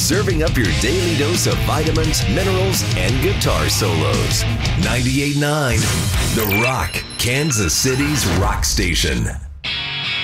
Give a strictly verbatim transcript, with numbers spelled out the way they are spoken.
serving up your daily dose of vitamins, minerals, and guitar solos. ninety-eight point nine The Rock, Kansas City's rock station.